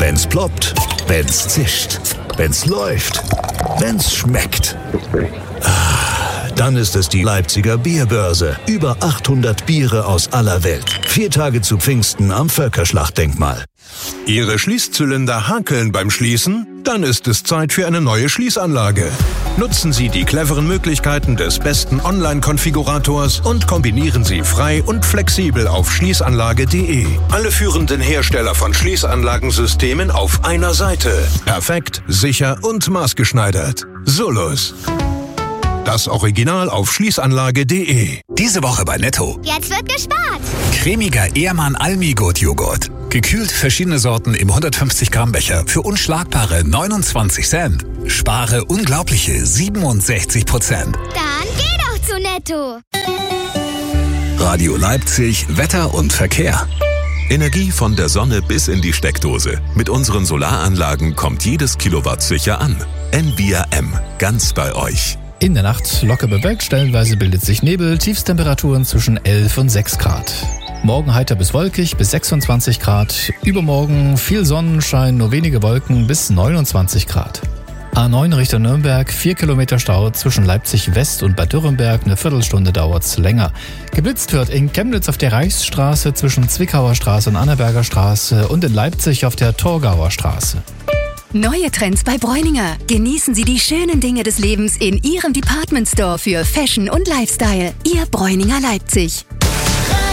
Wenn's ploppt, wenn's zischt, wenn's läuft, wenn's schmeckt. Dann ist es die Leipziger Bierbörse. Über 800 Biere aus aller Welt. 4 Tage zu Pfingsten am Völkerschlachtdenkmal. Ihre Schließzylinder hakeln beim Schließen? Dann ist es Zeit für eine neue Schließanlage. Nutzen Sie die cleveren Möglichkeiten des besten Online-Konfigurators und kombinieren Sie frei und flexibel auf schließanlage.de. Alle führenden Hersteller von Schließanlagensystemen auf einer Seite. Perfekt, sicher und maßgeschneidert. Solus. Das Original auf schließanlage.de. Diese Woche bei Netto. Jetzt wird gespart. Cremiger Ehrmann Almi-Gut-Joghurt. Gekühlt verschiedene Sorten im 150 Gramm Becher für unschlagbare 29 Cent. Spare unglaubliche 67%. Dann geh doch zu Netto. Radio Leipzig, Wetter und Verkehr. Energie von der Sonne bis in die Steckdose. Mit unseren Solaranlagen kommt jedes Kilowatt sicher an. Envia M. Ganz bei euch. In der Nacht locker bewölkt, stellenweise bildet sich Nebel, Tiefstemperaturen zwischen 11 und 6 Grad. Morgen heiter bis wolkig bis 26 Grad, übermorgen viel Sonnenschein, nur wenige Wolken bis 29 Grad. A9 Richtung Nürnberg, 4 Kilometer Stau zwischen Leipzig West und Bad Dürrenberg, eine Viertelstunde dauert's länger. Geblitzt wird in Chemnitz auf der Reichsstraße zwischen Zwickauer Straße und Annaberger Straße und in Leipzig auf der Torgauer Straße. Neue Trends bei Bräuninger. Genießen Sie die schönen Dinge des Lebens in Ihrem Department Store für Fashion und Lifestyle. Ihr Bräuninger Leipzig.